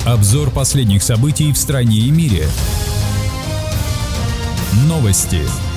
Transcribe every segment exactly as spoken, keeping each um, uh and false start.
Обзор последних событий в стране и мире. Новости.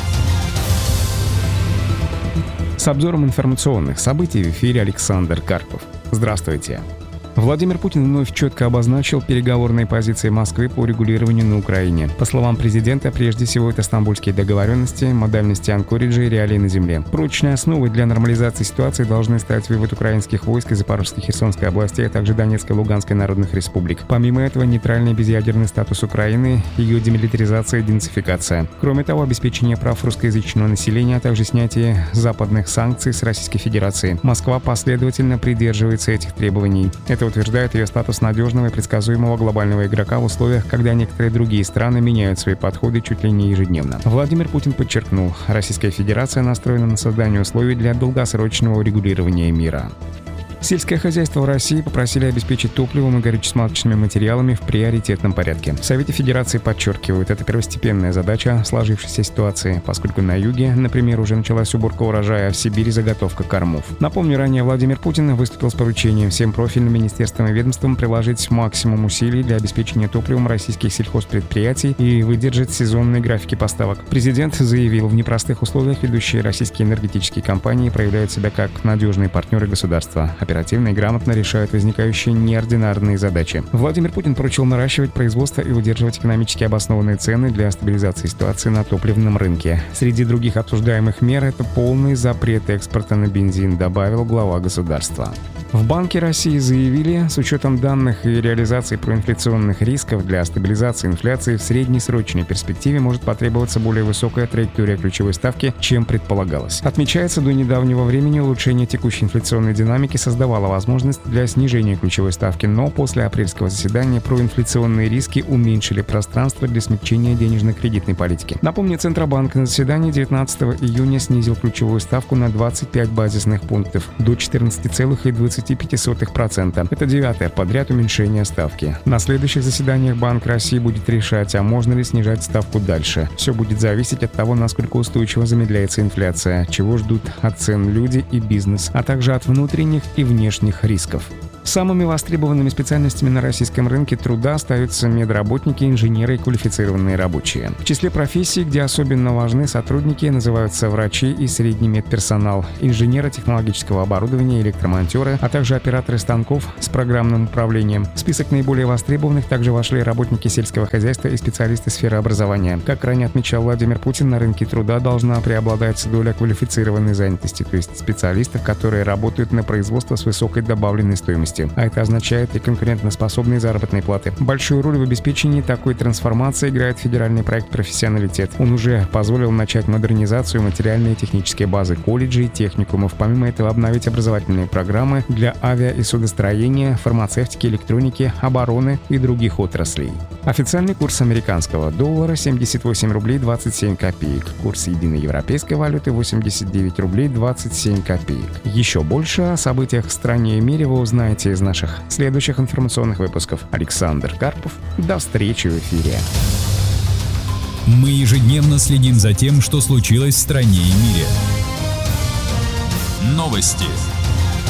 С обзором информационных событий в эфире Александр Карпов. Здравствуйте. Владимир Путин вновь четко обозначил переговорные позиции Москвы по регулированию на Украине. По словам президента, прежде всего это стамбульские договоренности, модальности анкориджа и реалии на земле. Прочной основой для нормализации ситуации должны стать вывод украинских войск из Запорожской и Херсонской областей, а также Донецкой и Луганской народных республик. Помимо этого, нейтральный безъядерный статус Украины, ее демилитаризация и денацификация. Кроме того, обеспечение прав русскоязычного населения, а также снятие западных санкций с Российской Федерации. Москва последовательно придерживается этих требований. Это утверждает ее статус надежного и предсказуемого глобального игрока в условиях, когда некоторые другие страны меняют свои подходы чуть ли не ежедневно. Владимир Путин подчеркнул, Российская Федерация настроена на создание условий для долгосрочного урегулирования мира. Сельское хозяйство в России попросили обеспечить топливом и горюче-смазочными материалами в приоритетном порядке. В Совете Федерации подчеркивают, это первостепенная задача сложившейся ситуации, поскольку на юге, например, уже началась уборка урожая, а в Сибири заготовка кормов. Напомню, ранее Владимир Путин выступил с поручением всем профильным министерствам и ведомствам приложить максимум усилий для обеспечения топливом российских сельхозпредприятий и выдержать сезонные графики поставок. Президент заявил, в непростых условиях ведущие российские энергетические компании проявляют себя как надежные партнеры государства. Оперативно и грамотно решают возникающие неординарные задачи. Владимир Путин поручил наращивать производство и удерживать экономически обоснованные цены для стабилизации ситуации на топливном рынке. Среди других обсуждаемых мер это полный запрет экспорта на бензин, добавил глава государства. В Банке России заявили, с учетом данных и реализации проинфляционных рисков для стабилизации инфляции в среднесрочной перспективе может потребоваться более высокая траектория ключевой ставки, чем предполагалось. Отмечается, до недавнего времени улучшение текущей инфляционной динамики создавало возможность для снижения ключевой ставки, но после апрельского заседания проинфляционные риски уменьшили пространство для смягчения денежно-кредитной политики. Напомню, Центробанк на заседании девятнадцатого июня снизил ключевую ставку на двадцать пять базисных пунктов до четырнадцати целых двадцати пяти сотых процента. Это девятое подряд уменьшение ставки. На следующих заседаниях Банк России будет решать, а можно ли снижать ставку дальше. Все будет зависеть от того, насколько устойчиво замедляется инфляция, чего ждут от цен люди и бизнес, а также от внутренних и внешних рисков. Самыми востребованными специальностями на российском рынке труда остаются медработники, инженеры и квалифицированные рабочие. В числе профессий, где особенно важны сотрудники, называются врачи и средний медперсонал, инженеры технологического оборудования, электромонтеры, а также операторы станков с программным управлением. В список наиболее востребованных также вошли работники сельского хозяйства и специалисты сферы образования. Как ранее отмечал Владимир Путин, на рынке труда должна преобладать доля квалифицированной занятости, то есть специалистов, которые работают на производство с высокой добавленной стоимостью. А это означает и конкурентоспособные заработные платы. Большую роль в обеспечении такой трансформации играет федеральный проект «Профессионалитет». Он уже позволил начать модернизацию материальной и технической базы колледжей и техникумов. Помимо этого, обновить образовательные программы для авиа- и судостроения, фармацевтики, электроники, обороны и других отраслей. Официальный курс американского доллара семьдесят восемь рублей двадцать семь копеек. Курс единой европейской валюты восемьдесят девять рублей двадцать семь копеек. Еще больше о событиях в стране и мире вы узнаете из наших следующих информационных выпусков. Александр Карпов. До встречи в эфире. Мы ежедневно следим за тем, что случилось в стране и мире. Новости.